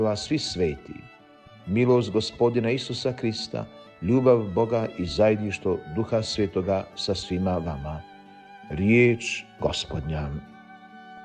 vas svi sveti, milost Gospodina Isusa Krista, ljubav Boga i zajedništvo Duha Svetoga sa svima vama. Riječ Gospodnja.